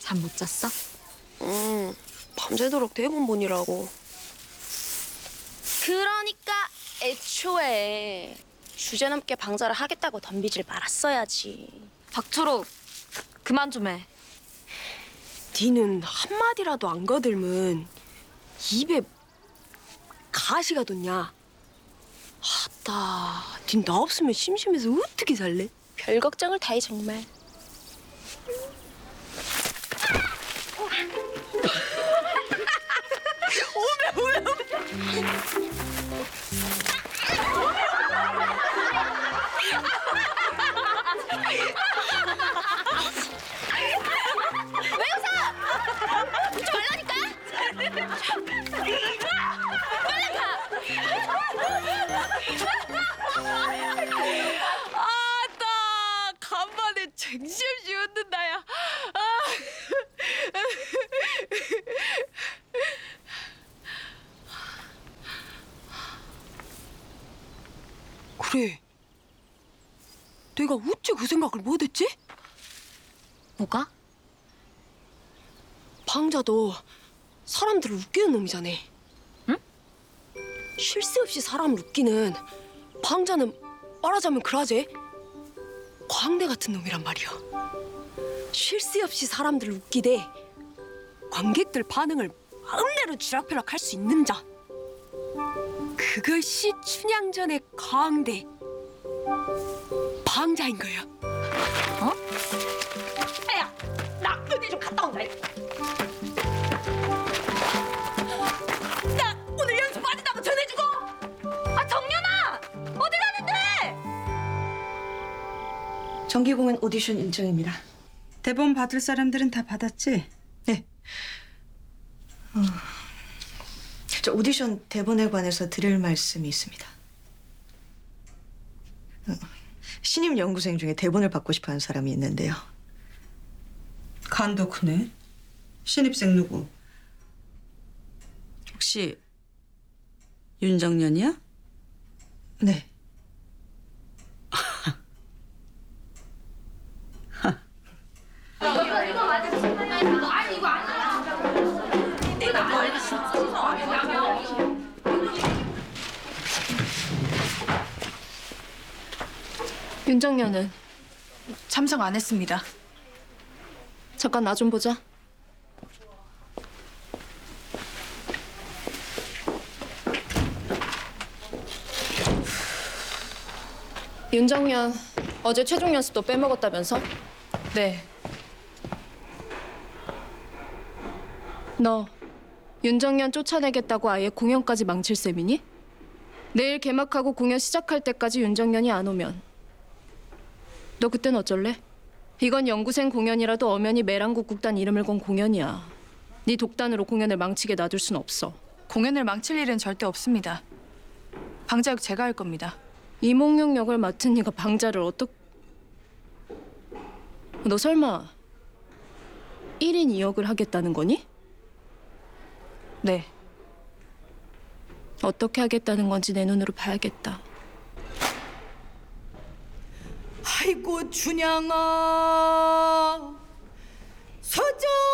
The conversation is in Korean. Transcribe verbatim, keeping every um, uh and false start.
잠 못 잤어? 음, 밤새도록 대본 보느라고. 그러니까 애초에 주제 넘게 방자를 하겠다고 덤비질 말았어야지. 박초록, 그만 좀 해. 니는 한마디라도 안 거들면 입에 가시가 돋냐? 아따, 니 나 없으면 심심해서 어떻게 살래? 별 걱정을 다 해 정말. 아따, 간만에 쟁시없이 웃는다, 야. 아. 그래. 내가 어째 그 생각을 못했지? 뭐가? 방자도 사람들을 웃기는 놈이잖아. 응? 쉴 새 없이 사람을 웃기는 방자는 말하자면 그라제 광대 같은 놈이란 말이야. 쉴 새 없이 사람들을 웃기되 관객들 반응을 마음대로 쥐락펴락 할 수 있는 자. 그것이 춘향전의 광대 방자인 거야. 어? 야, 나 어디 좀 갔다 온다. 나 오늘 연습 빠진다고 전해주고. 아, 정연아! 어디 가는데? 정기공연 오디션 일정입니다. 대본 받을 사람들은 다 받았지? 네. 어, 저 오디션 대본에 관해서 드릴 말씀이 있습니다. 어, 신입 연구생 중에 대본을 받고 싶어하는 사람이 있는데요. 간도 크네. 신입생 누구? 혹시 윤정년이야? 네. 윤정년은 참석 안 했습니다. 잠깐 나 좀 보자. 윤정년 어제 최종 연습도 빼먹었다면서? 네. 너 윤정년 쫓아내겠다고 아예 공연까지 망칠 셈이니? 내일 개막하고 공연 시작할 때까지 윤정년이 안 오면 너 그땐 어쩔래? 이건 연구생 공연이라도 엄연히 매랑국국단 이름을 건 공연이야. 네 독단으로 공연을 망치게 놔둘 순 없어. 공연을 망칠 일은 절대 없습니다. 방자역 제가 할 겁니다. 이몽룡 역을 맡은 네가 방자를 어떻게... 너 설마 일 인 이 역을 하겠다는 거니? 네. 어떻게 하겠다는 건지 내 눈으로 봐야겠다. 아이고 춘향아 서정